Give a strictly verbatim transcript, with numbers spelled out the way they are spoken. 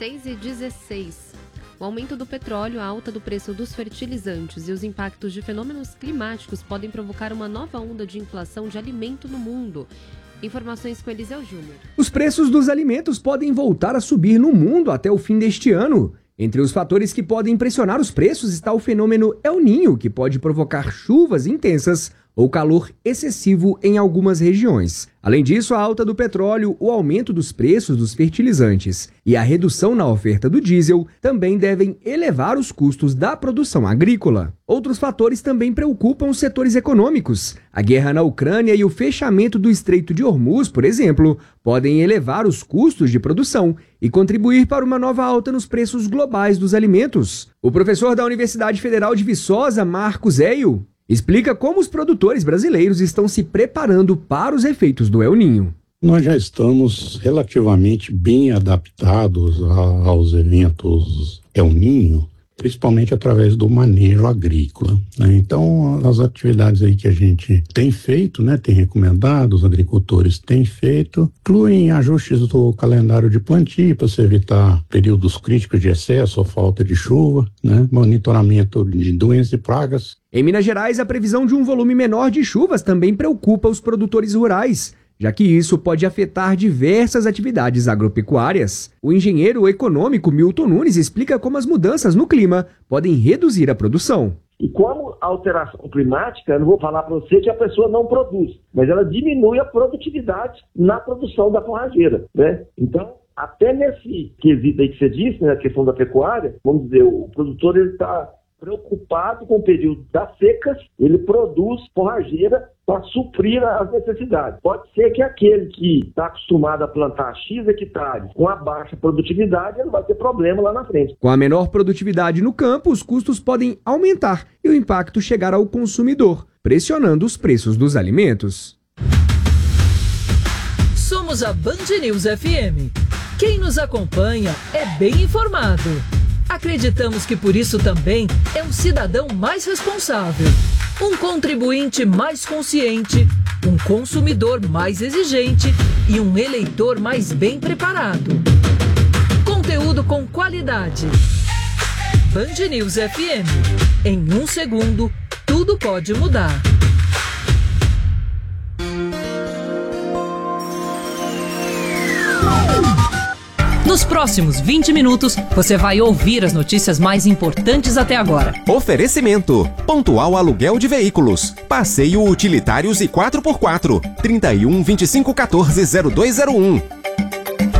seis e dezesseis. O aumento do petróleo, a alta do preço dos fertilizantes e os impactos de fenômenos climáticos podem provocar uma nova onda de inflação de alimento no mundo. Informações com Eliseu Júnior. Os preços dos alimentos podem voltar a subir no mundo até o fim deste ano. Entre os fatores que podem pressionar os preços está o fenômeno El Niño, que pode provocar chuvas intensas ou calor excessivo em algumas regiões. Além disso, a alta do petróleo, o aumento dos preços dos fertilizantes e a redução na oferta do diesel também devem elevar os custos da produção agrícola. Outros fatores também preocupam os setores econômicos. A guerra na Ucrânia e o fechamento do Estreito de Hormuz, por exemplo, podem elevar os custos de produção e contribuir para uma nova alta nos preços globais dos alimentos. O professor da Universidade Federal de Viçosa, Marcos Eio, explica como os produtores brasileiros estão se preparando para os efeitos do El Niño. Nós já estamos relativamente bem adaptados a, aos eventos El Niño, principalmente através do manejo agrícola, né? Então, as atividades aí que a gente tem feito, né, tem recomendado, os agricultores têm feito, incluem ajustes do calendário de plantio para se evitar períodos críticos de excesso ou falta de chuva, né, monitoramento de doenças e pragas. Em Minas Gerais, a previsão de um volume menor de chuvas também preocupa os produtores rurais, já que isso pode afetar diversas atividades agropecuárias. O engenheiro econômico Milton Nunes explica como as mudanças no clima podem reduzir a produção. E como a alteração climática, eu não vou falar para você que a pessoa não produz, mas ela diminui a produtividade na produção da forrageira, né? Então, até nesse quesito aí que você disse, né, a questão da pecuária, vamos dizer, o produtor ele está preocupado com o período das secas, ele produz forrageira para suprir as necessidades. Pode ser que aquele que está acostumado a plantar X hectares com a baixa produtividade, ele vai ter problema lá na frente. Com a menor produtividade no campo, os custos podem aumentar e o impacto chegar ao consumidor, pressionando os preços dos alimentos. Somos a Band News F M. Quem nos acompanha é bem informado. Acreditamos que por isso também é um cidadão mais responsável, um contribuinte mais consciente, um consumidor mais exigente e um eleitor mais bem preparado. Conteúdo com qualidade. Band News F M. Em um segundo, tudo pode mudar. Nos próximos vinte minutos, você vai ouvir as notícias mais importantes até agora. Oferecimento: Pontual Aluguel de Veículos, Passeio Utilitários e quatro por quatro, trinta e um, vinte e cinco, quatorze, zero dois zero um.